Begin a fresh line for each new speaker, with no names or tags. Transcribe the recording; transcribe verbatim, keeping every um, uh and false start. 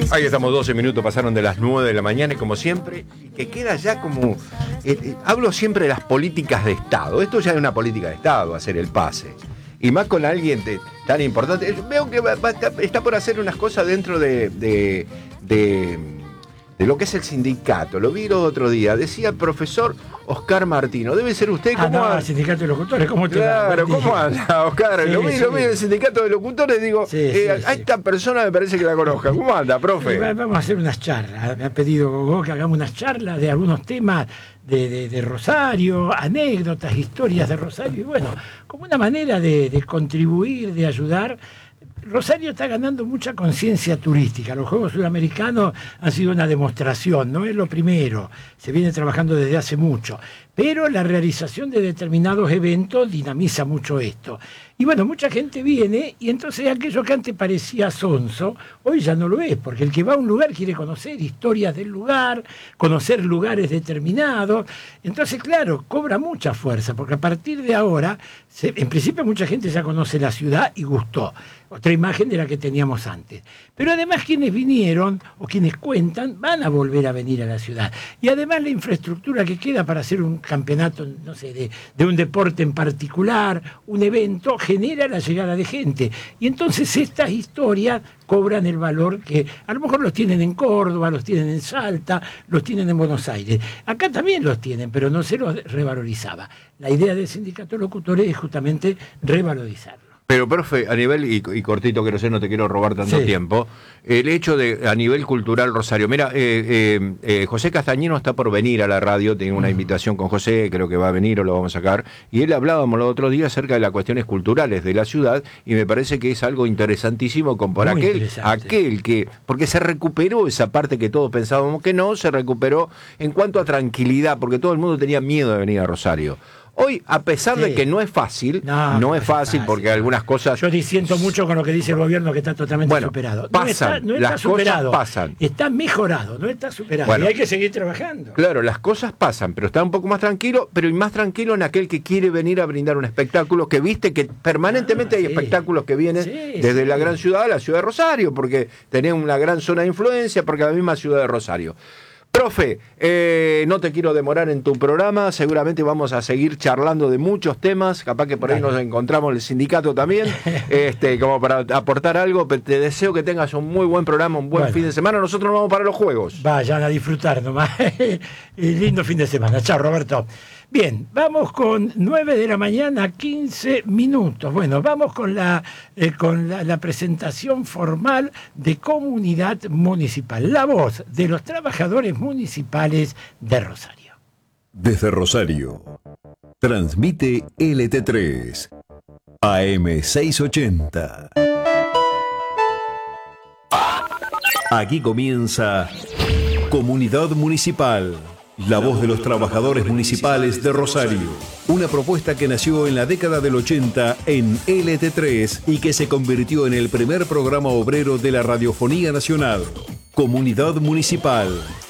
Ahí estamos, doce minutos, pasaron de las nueve de la mañana y como siempre, que queda ya como... Eh, eh, hablo siempre de las políticas de Estado. Esto ya es una política de Estado, hacer el pase. Y más con alguien de, tan importante. Veo que va, va, está por hacer unas cosas dentro de, de, de, de lo que es el sindicato. Lo vi el otro día. Decía el profesor Oscar Martino. Debe ser usted.
Ah,
¿Cómo
no,
anda?
el sindicato de locutores, ¿cómo te
Claro, ¿cómo anda, Oscar?
Sí,
lo vi,
sí.
lo vi en el sindicato de locutores. Digo,
Sí,
eh,
sí,
a
sí.
esta persona me parece que la conozca. ¿Cómo anda, profe?
Vamos a hacer unas charlas. Me ha pedido Gogó que hagamos unas charlas de algunos temas de, de, de Rosario, anécdotas, historias de Rosario. Y bueno, como una manera de, de contribuir, de ayudar. Rosario está ganando mucha conciencia turística. Los Juegos Sudamericanos han sido una demostración, no es lo primero, se viene trabajando desde hace mucho, pero la realización de determinados eventos dinamiza mucho esto. Y bueno, mucha gente viene y entonces aquello que antes parecía sonso, hoy ya no lo es, porque el que va a un lugar quiere conocer historias del lugar, conocer lugares determinados. Entonces, claro, cobra mucha fuerza, porque a partir de ahora, se, en principio mucha gente ya conoce la ciudad y gustó. Otra imagen de la que teníamos antes. Pero además quienes vinieron o quienes cuentan van a volver a venir a la ciudad. Y además la infraestructura que queda para hacer un campeonato, no sé, de, de un deporte en particular, un evento, genera la llegada de gente. Y entonces estas historias cobran el valor que a lo mejor los tienen en Córdoba, los tienen en Salta, los tienen en Buenos Aires. Acá también los tienen, pero no se los revalorizaba. La idea del sindicato de locutores es justamente revalorizarlo.
Pero, profe, a nivel, y, y cortito, que no sé, no te quiero robar tanto
Sí.
tiempo, el hecho de, a nivel cultural, Rosario, mira, eh, eh, eh, José Castañino está por venir a la radio, tengo una invitación con José, creo que va a venir o lo vamos a sacar, y él hablábamos los otros días acerca de las cuestiones culturales de la ciudad, y me parece que es algo interesantísimo como por
Muy
aquel,
interesante.
aquel que, porque se recuperó esa parte que todos pensábamos que no, se recuperó en cuanto a tranquilidad, porque todo el mundo tenía miedo de venir a Rosario. Hoy, a pesar
Sí.
de que no es fácil, no,
No, no
es
es
fácil,
fácil,
porque
no.
algunas cosas...
Yo disiento mucho con lo que dice el gobierno, que está totalmente
Bueno,
superado. No
pasan,
está, no está
las
superado,
cosas pasan.
Está mejorado, no está superado.
Bueno.
Y hay que seguir trabajando.
Claro, las cosas pasan, pero está un poco más tranquilo, pero y más tranquilo en aquel que quiere venir a brindar un espectáculo, que viste que permanentemente
Ah,
hay
sí.
espectáculos que vienen
Sí,
desde
sí.
la gran ciudad a la ciudad de Rosario, porque tenés una gran zona de influencia, porque la misma ciudad de Rosario. Profe, eh, no te quiero demorar en tu programa, seguramente vamos a seguir charlando de muchos temas, capaz que por ahí
Dale.
nos encontramos en el sindicato también, este, como para aportar algo, pero te deseo que tengas un muy buen programa, un buen
Bueno.
fin de semana, nosotros nos vamos para los Juegos.
Vayan a disfrutar nomás. Y lindo fin de semana. Chao, Roberto. Bien, vamos con nueve de la mañana, quince minutos. Bueno, vamos con la, eh, con la, la presentación formal de Comunidad Municipal. La voz de los trabajadores municipales de Rosario.
Desde Rosario, transmite L T tres, A M seiscientos ochenta. Aquí comienza Comunidad Municipal, la voz de los trabajadores municipales de Rosario. Una propuesta que nació en la década del ochenta en L T tres y que se convirtió en el primer programa obrero de la radiofonía nacional. Comunidad Municipal,